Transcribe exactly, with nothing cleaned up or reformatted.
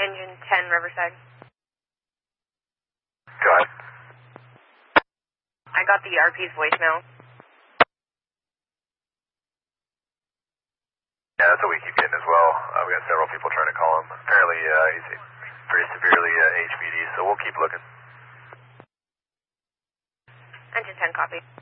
Engine ten, Riverside. Go ahead. I got the R P's voicemail. Yeah, that's what we keep getting as well. Uh, we got several people trying to call him. Apparently, uh, he's pretty severely uh, H P D, so we'll keep looking. Engine ten, copy.